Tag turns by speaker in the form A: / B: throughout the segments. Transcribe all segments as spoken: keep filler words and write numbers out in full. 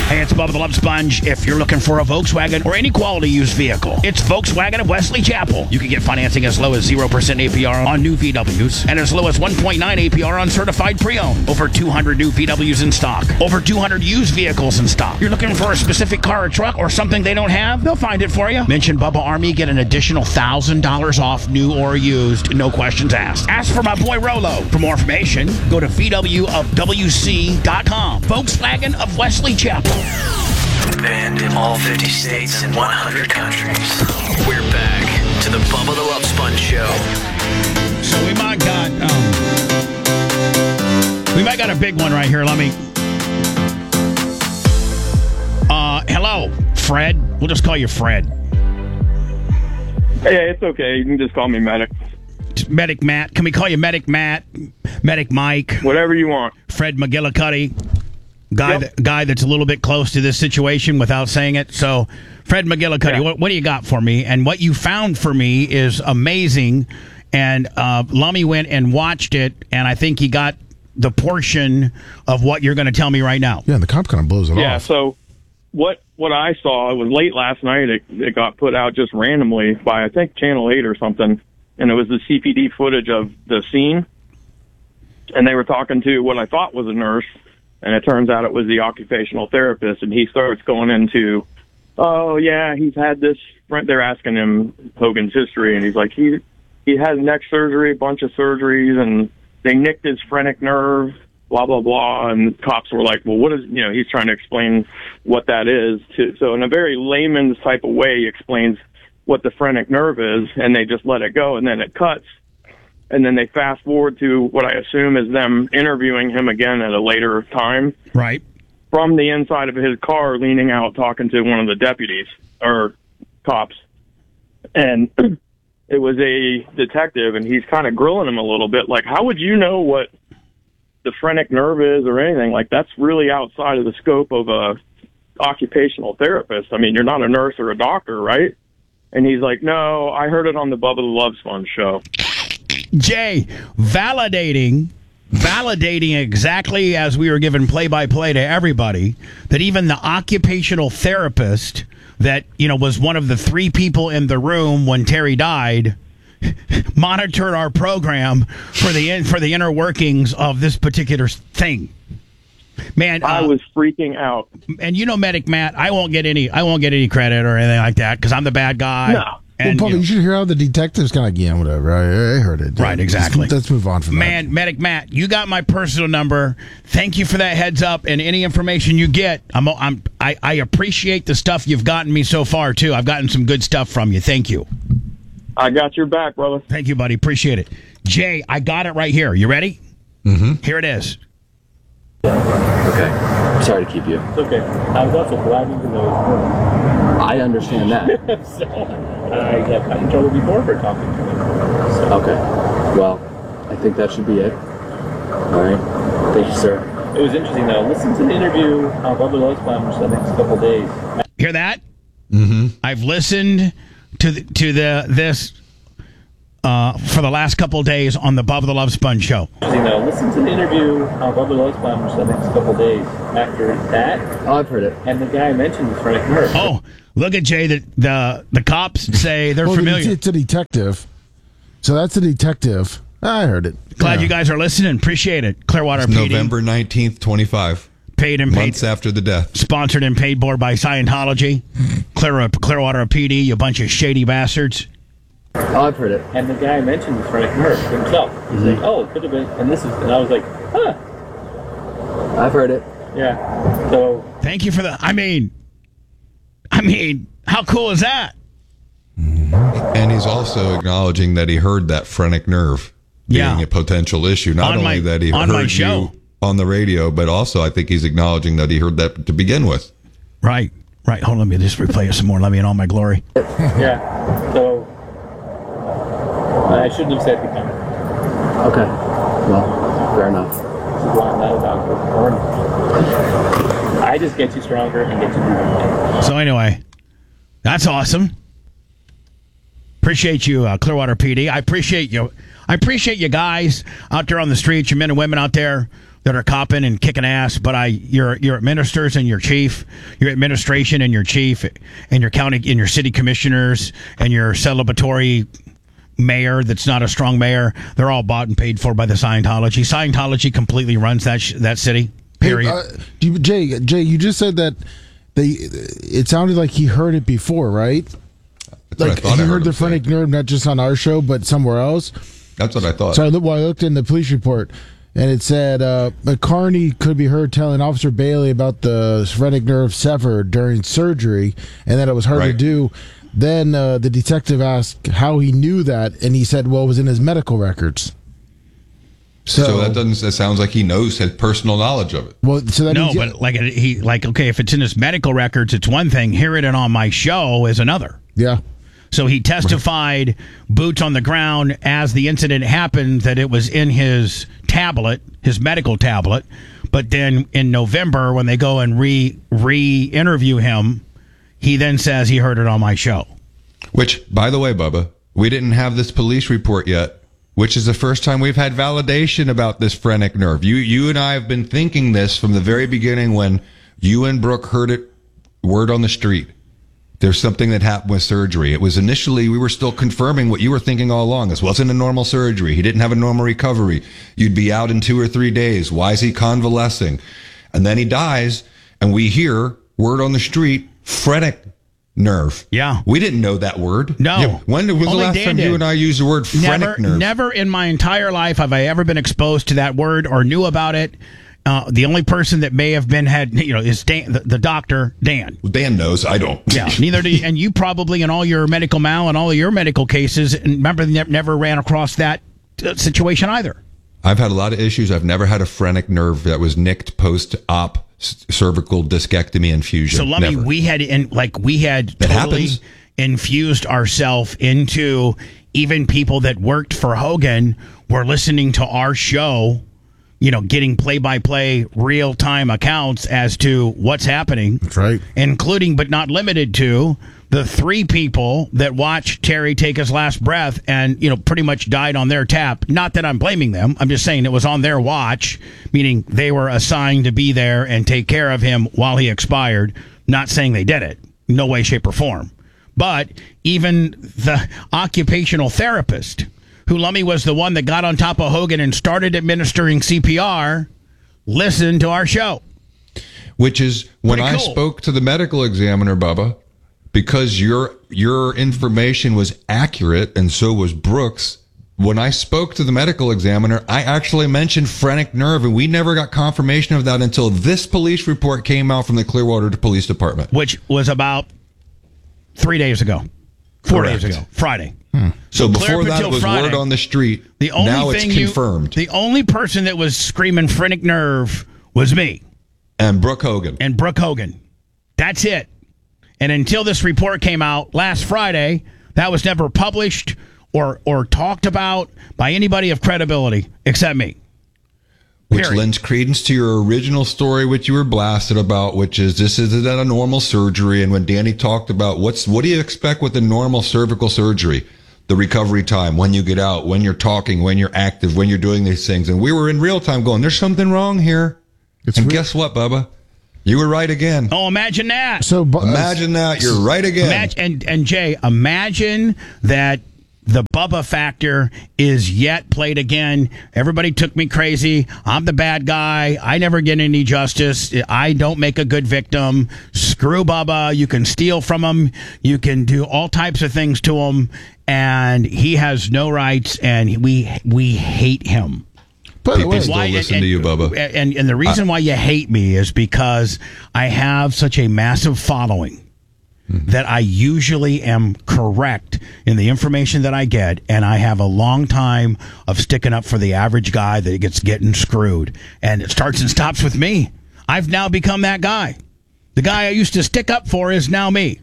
A: Hey, it's Bubba the Love Sponge. If you're looking for a Volkswagen or any quality used vehicle, it's Volkswagen of Wesley Chapel. You can get financing as low as zero percent A P R on new V Ws and as low as one point nine A P R on certified pre-owned. Over two hundred new V Ws in stock. Over two hundred used vehicles in stock. You're looking for a specific car or truck or something they don't have? They'll find it for you. Mention Bubba Army, get an additional one thousand dollars off new or used. No questions asked. Ask for my boy Rolo. For more information, go to V W of W C dot com. Volkswagen of Wesley Chapel.
B: Banned in all fifty states and one hundred countries. We're back to the Bubba the Love Sponge Show.
A: So we might got, um, we might got a big one right here. Let me. Uh, hello, Fred. We'll just call you Fred.
C: Hey, it's okay. You can just call me Medic.
A: Medic Matt. Can we call you Medic Matt? Medic Mike?
C: Whatever you want.
A: Fred McGillicuddy. Guy,
C: Yep.
A: that, guy that's a little bit close to this situation without saying it. So, Fred McGillicuddy,
C: Yeah.
A: what, what do you got for me? And what you found for me is amazing. And uh, Lummy went and watched it, and I think he got the portion of what you're going to tell me right now.
D: Yeah, and the cop kind of blows it
C: Yeah,
D: off.
C: so what what I saw, it was late last night. It, it got put out just randomly by, I think, Channel eight or something. And it was the C P D footage of the scene. And they were talking to what I thought was a nurse. And it turns out it was the occupational therapist. And he starts going into, oh, yeah, he's had this. They're asking him Hogan's history. And he's like, he he had neck surgery, a bunch of surgeries, and they nicked his phrenic nerve, blah, blah, blah. And cops were like, well, what is, you know, he's trying to explain what that is. To, so in a very layman's type of way, he explains what the phrenic nerve is, and they just let it go. And then it cuts. And then they fast forward to what I assume is them interviewing him again at a later time.
A: Right.
C: From the inside of his car, leaning out, talking to one of the deputies or cops. And it was a detective, and he's kind of grilling him a little bit. Like, how would you know what the phrenic nerve is or anything? Like, that's really outside of the scope of a occupational therapist. I mean, you're not a nurse or a doctor, right? And he's like, no, I heard it on the Bubba the Love Sponge show.
A: Jay, validating, validating exactly as we were given play-by-play to everybody, that even the occupational therapist that, you know, was one of the three people in the room when Terry died, monitored our program for the in, for the inner workings of this particular thing. Man,
C: I
A: uh,
C: was freaking out.
A: And you know, Medic Matt, I won't get any, I won't get any credit or anything like that because I'm the bad guy.
C: No.
A: And,
D: well, Bubba,
A: you know,
D: you should hear how the detective's kind of like, yeah, whatever. I, I heard it.
A: Right, exactly.
D: Let's, let's move on from
A: Man,
D: that.
A: Medic Matt, you got my personal number. Thank you for that heads up, and any information you get, I'm, I'm, I, I appreciate the stuff you've gotten me so far too. I've gotten some good stuff from you. Thank you.
C: I got your back, brother.
A: Thank you, buddy. Appreciate it. Jay, I got it right here. You ready?
D: Mm-hmm.
A: Here it is.
E: Okay. Sorry to keep you.
F: It's okay. I was also bragging because I was born.
E: I understand that.
F: So I have gotten in trouble before for talking to him. So.
E: Okay. Well, I think that should be it. All right. Thank you, sir.
F: It was interesting, though. Listen to the interview on Bubba the Love Sponge the next couple of days.
A: Hear that?
D: Mm-hmm.
A: I've listened to the, to the this uh, for the last couple of days on the Bubba the Love Sponge show.
F: Interesting, though. Listen to the interview on Bubba the Love Sponge the next couple of days after that.
E: Oh, I've heard it.
F: And the guy mentioned his phrenic nerve.
A: Oh, look at Jay. The the, the cops say they're
D: well,
A: familiar.
D: It's a detective. So that's a detective. I heard it.
A: Glad
D: Yeah.
A: you guys are listening. Appreciate it. Clearwater
G: It's
A: P D.
G: November nineteenth, twenty-five.
A: Paid and paid.
G: Months after the death.
A: Sponsored and paid for by Scientology. Clear, Clearwater P D, you bunch of shady bastards.
E: Oh, I've heard it.
F: And the guy mentioned his phrenic nerve himself. He's
E: Mm-hmm.
F: like, oh, it could have been. And this is, and I was like, huh.
E: I've heard it.
F: Yeah. So.
A: Thank you for the. I mean, I mean, how cool is that?
G: And he's also acknowledging that he heard that phrenic nerve being
A: Yeah.
G: a potential issue. Not
A: On
G: only
A: my-
G: that he
A: on my
G: heard
A: show.
G: you on the radio, but also I think he's acknowledging that he heard that to begin with.
A: Right, right. Hold on, let me just replay it some more. Let me in all my glory.
F: Yeah. So. I shouldn't have said the comment.
E: Okay. Well, fair enough.
F: This is why I'm not a doctor. Or I just get you stronger and get you moving.
A: So anyway, that's awesome. Appreciate you, uh, Clearwater P D. I appreciate you. I appreciate you guys out there on the streets, you men and women out there that are copping and kicking ass, but I your your ministers and your chief, your administration and your chief, and your county and your city commissioners and your celebratory mayor that's not a strong mayor, they're all bought and paid for by the Scientology. Scientology completely runs that sh- that city. Period.
D: Hey, uh, you, Jay, Jay, you just said that they. It sounded like he heard it before, right?
G: That's what
D: Like
G: I thought
D: he
G: I
D: heard
G: heard
D: the
G: him say.
D: Phrenic Nerve not just on our show, but somewhere else.
G: That's what I thought.
D: So I, look, well, I looked in the police report, and it said uh, McCarney could be heard telling Officer Bailey about the phrenic nerve severed during surgery, and that it was hard to
G: Right.
D: do. Then uh, the detective asked how he knew that, and he said, "Well, it was in his medical records." So,
G: So that doesn't. That sounds like he knows, had personal knowledge of it.
D: well, so that
A: No,
D: means,
A: but like he like okay, if it's in his medical records, it's one thing. Hearing it on my show is another.
D: yeah.
A: So he testified, boots on the ground, as the incident happened, that it was in his tablet, his medical tablet. But then in November, when they go and re re interview him, he then says he heard it on my show.
G: Which, by the way, Bubba, we didn't have this police report yet, which is the first time we've had validation about this phrenic nerve. You, you and I have been thinking this from the very beginning when you and Brooke heard it, word on the street. There's something that happened with surgery. It was initially, we were still confirming what you were thinking all along. This wasn't a normal surgery. He didn't have a normal recovery. You'd be out in two or three days. Why is he convalescing? And then he dies, and we hear word on the street, phrenic nerve.
A: Yeah.
G: We didn't know that word.
A: No.
G: Yeah. When was the
A: Only
G: last
A: Dan
G: time
A: did.
G: you and I used the word phrenic
A: Never,
G: nerve?
A: never in my entire life have I ever been exposed to that word or knew about it. Uh, the only person that may have been had, you know, is Dan, the, the doctor, Dan.
G: Dan knows. I don't.
A: Yeah, neither do you. And you probably, in all your medical mal and all of your medical cases, and remember, ne- never ran across that uh, situation either.
G: I've had a lot of issues. I've never had a phrenic nerve that was nicked post-op s- cervical discectomy infusion.
A: So, Lummy,
G: Never.
A: we had, in, like, we had
G: That
A: totally
G: happens.
A: infused ourselves into even people that worked for Hogan were listening to our show, you know, getting play-by-play, real-time accounts as to what's happening.
D: That's right.
A: Including, but not limited to, the three people that watched Terry take his last breath and, you know, pretty much died on their tap. Not that I'm blaming them. I'm just saying it was on their watch, meaning they were assigned to be there and take care of him while he expired. Not saying they did it. No way, shape, or form. But even the occupational therapist, who Lummy was the one that got on top of Hogan and started administering C P R, listened to our show.
G: Which is when
A: Pretty
G: I
A: cool.
G: spoke to the medical examiner, Bubba, because your your information was accurate and so was Brooks. When I spoke to the medical examiner, I actually mentioned phrenic nerve, and we never got confirmation of that until this police report came out from the Clearwater Police Department.
A: Which was about three days ago. Four
G: Correct.
A: days ago. Friday.
G: So
A: Clear
G: before
A: up
G: that,
A: until
G: it was
A: Friday.
G: word on the street.
A: The only
G: now
A: thing
G: it's
A: you-
G: confirmed.
A: the only person that was screaming phrenic nerve was me
G: and Brooke Hogan.
A: and Brooke Hogan. That's it. And until this report came out last Friday, that was never published or or talked about by anybody of credibility except me.
G: Which
A: Period.
G: lends credence to your original story, which you were blasted about, which is this isn't a normal surgery. And when Danny talked about what's what do you expect with a normal cervical surgery, the recovery time, when you get out, when you're talking, when you're active, when you're doing these things, and we were in real time going, "There's something wrong here."
D: It's
G: and
D: re-
G: guess what, Bubba? You were right again.
A: Oh, imagine that.
D: So bu-
G: Imagine that you're right again.
A: Imagine, and, and Jay, imagine that the Bubba factor is yet played again. Everybody took me crazy. I'm the bad guy. I never get any justice. I don't make a good victim. Screw Bubba. You can steal from him. You can do all types of things to him. And he has no rights, and we we hate him.
D: By the
G: People
D: way,
G: still
A: Why-
G: listen
A: and,
G: to you, Bubba.
A: And, and the reason why you hate me is because I have such a massive following that I usually am correct in the information that I get, and I have a long time of sticking up for the average guy that gets getting screwed. And it starts and stops with me. I've now become that guy. The guy I used to stick up for is now me.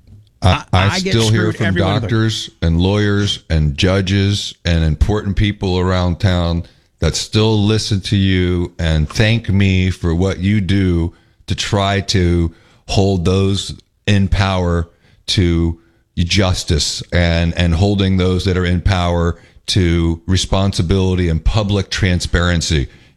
G: I, I,
A: I get
G: still hear
A: screwed
G: from
A: everywhere.
G: doctors and lawyers and judges and important people around town that still listen to you and thank me for what you do to try to hold those in power to justice and, and holding those that are in power to responsibility and public transparency.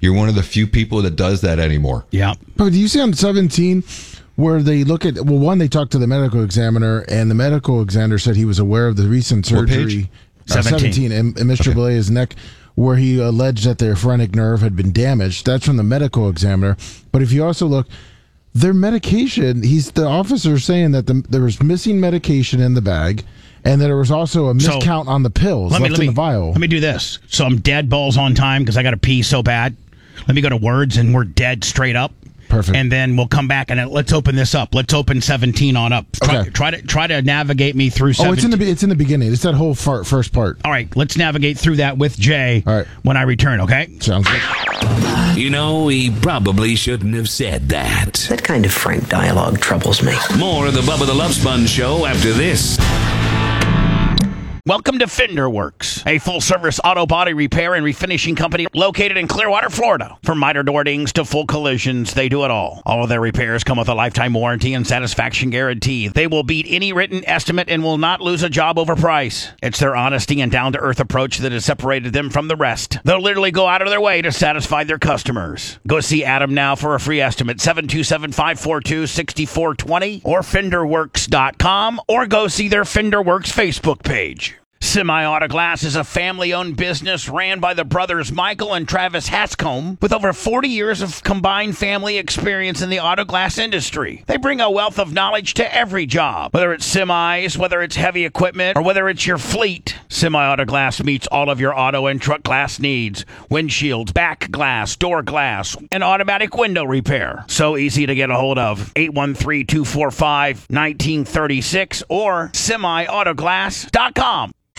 G: You're one of the few people that does that anymore.
A: Yeah.
D: But do you see on seventeen where they look at, well, one, they talked to the medical examiner, and the medical examiner said he was aware of the recent
G: What
D: surgery.
G: page?
D: Uh,
A: seventeen.
D: seventeen, and, and Mister
G: Okay.
D: Belea's neck, where he alleged that their phrenic nerve had been damaged. That's from the medical examiner. But if you also look, their medication, he's the officer saying that the, there was missing medication in the bag, and that there was also a
A: So,
D: miscount on the pills
A: Let me,
D: left
A: let,
D: in
A: me,
D: the vial.
A: let me do this. So I'm dead balls on time because I got to pee so bad. Let me go to words and we're dead straight up.
D: Perfect.
A: And then we'll come back and uh, let's open this up. Let's open seventeen on up. Try,
D: Okay.
A: try to try to navigate me through
D: Oh,
A: seventeen.
D: it's in the be- it's in the beginning. It's that whole far, first part.
A: All right, let's navigate through that with Jay
D: All right.
A: when I return, okay?
D: Sounds good.
H: You know, he probably shouldn't have said that.
I: That kind of frank dialogue troubles me.
H: More of the Bubba the Love Sponge Show after this.
A: Welcome to Fender Works, a full-service auto body repair and refinishing company located in Clearwater, Florida. From miter door dings to full collisions, they do it all. All of their repairs come with a lifetime warranty and satisfaction guarantee. They will beat any written estimate and will not lose a job over price. It's their honesty and down-to-earth approach that has separated them from the rest. They'll literally go out of their way to satisfy their customers. Go see Adam now for a free estimate, seven two seven, five four two, six four two zero or fender works dot com, or go see their Fender Works Facebook page. Semi Auto Glass is a family-owned business ran by the brothers Michael and Travis Hatscombe with over forty years of combined family experience in the auto glass industry. They bring a wealth of knowledge to every job, whether it's semis, whether it's heavy equipment, or whether it's your fleet. Semi Auto Glass meets all of your auto and truck glass needs: windshields, back glass, door glass, and automatic window repair. So easy to get a hold of. eight one three, two four five, one nine three six or semi auto glass dot com.